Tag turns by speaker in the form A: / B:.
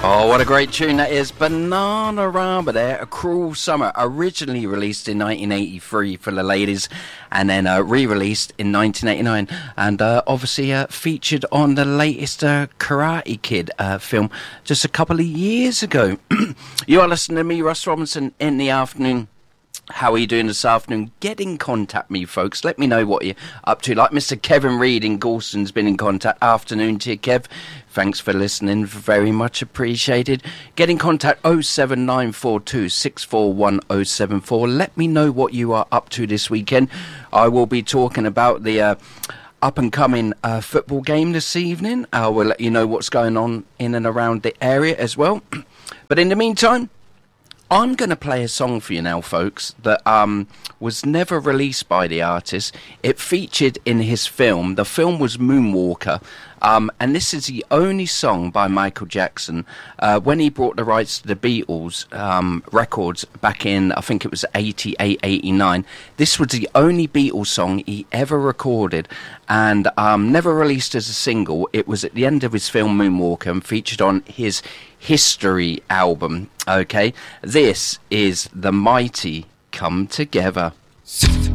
A: Oh, what a great tune that is. Bananarama there, A Cruel Summer, originally released in 1983 for the ladies, and then re-released in 1989, and obviously featured on the latest Karate Kid film just a couple of years ago. You are listening to me, Russ Robinson, in the afternoon. How are you doing this afternoon? Get in contact with me, folks. Let me know what you're up to. Like Mr. Kevin Reed in Galston's been in contact. Afternoon to you, Kev. Thanks for listening. Very much appreciated. Get in contact 07942 641 074. Let me know what you are up to this weekend. I will be talking about the up-and-coming football game this evening. I will let you know what's going on in and around the area as well. But in the meantime, I'm going to play a song for you now, folks, that was never released by the artist. It featured in his film. The film was Moonwalker, and this is the only song by Michael Jackson when he brought the rights to the Beatles records back in, I think it was 88, 89. This was the only Beatles song he ever recorded and never released as a single. It was at the end of his film Moonwalker and featured on his History album. Okay, this is The Mighty Come Together.